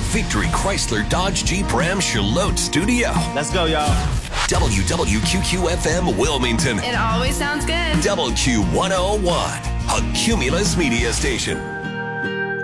Victory Chrysler Dodge Jeep Ram Charlotte studio. Let's go, y'all. WWQQ-FM Wilmington. It always sounds good. WQ101, a Cumulus media station.